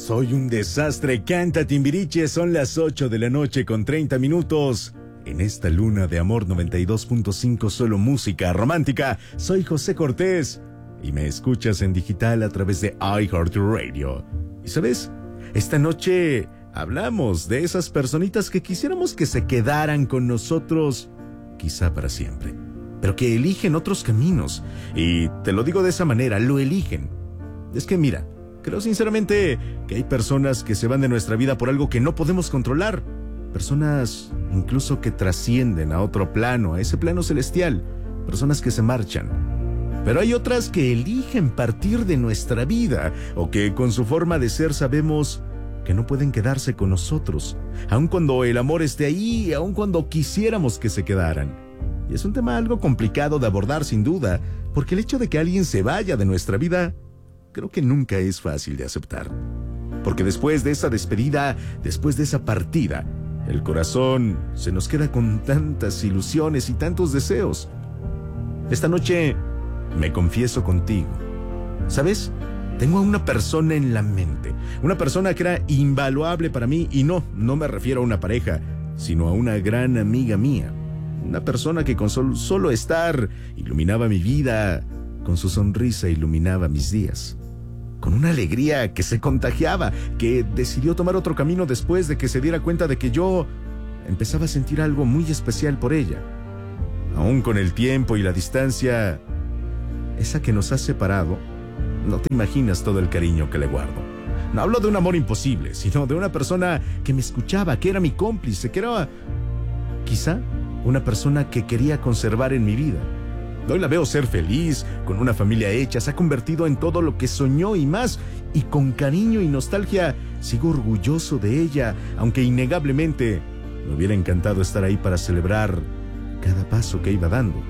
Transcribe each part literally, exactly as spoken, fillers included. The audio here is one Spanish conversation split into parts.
Soy un desastre, canta Timbiriche, son las ocho de la noche con treinta minutos. En esta luna de amor noventa y dos punto cinco, solo música romántica. Soy José Cortés y me escuchas en digital a través de iHeartRadio. ¿Y sabes? Esta noche hablamos de esas personitas que quisiéramos que se quedaran con nosotros, quizá para siempre, pero que eligen otros caminos. Y te lo digo de esa manera, lo eligen. Es que mira, creo sinceramente que hay personas que se van de nuestra vida por algo que no podemos controlar. Personas incluso que trascienden a otro plano, a ese plano celestial. Personas que se marchan. Pero hay otras que eligen partir de nuestra vida, o que con su forma de ser sabemos que no pueden quedarse con nosotros, aun cuando el amor esté ahí, aun cuando quisiéramos que se quedaran. Y es un tema algo complicado de abordar sin duda, porque el hecho de que alguien se vaya de nuestra vida creo que nunca es fácil de aceptar. Porque después de esa despedida, después de esa partida, el corazón se nos queda con tantas ilusiones y tantos deseos. Esta noche me confieso contigo. ¿Sabes? Tengo a una persona en la mente, una persona que era invaluable para mí, y no, no me refiero a una pareja, sino a una gran amiga mía. Una persona que con solo, solo estar iluminaba mi vida, con su sonrisa iluminaba mis días. Con una alegría que se contagiaba, que decidió tomar otro camino después de que se diera cuenta de que yo empezaba a sentir algo muy especial por ella. Aún con el tiempo y la distancia, esa que nos ha separado, no te imaginas todo el cariño que le guardo. No hablo de un amor imposible, sino de una persona que me escuchaba, que era mi cómplice, que era quizá una persona que quería conservar en mi vida. Hoy la veo ser feliz, con una familia hecha, se ha convertido en todo lo que soñó y más, y con cariño y nostalgia sigo orgulloso de ella, aunque innegablemente me hubiera encantado estar ahí para celebrar cada paso que iba dando.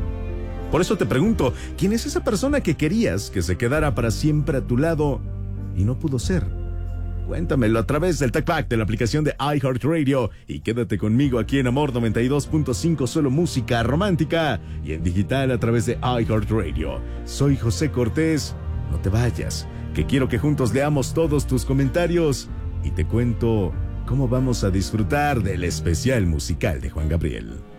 Por eso te pregunto, ¿quién es esa persona que querías que se quedara para siempre a tu lado y no pudo ser? Cuéntamelo a través del TalkBack de la aplicación de iHeartRadio, y quédate conmigo aquí en Amor noventa y dos punto cinco, solo música romántica, y en digital a través de iHeartRadio. Soy José Cortés, no te vayas, que quiero que juntos leamos todos tus comentarios y te cuento cómo vamos a disfrutar del especial musical de Juan Gabriel.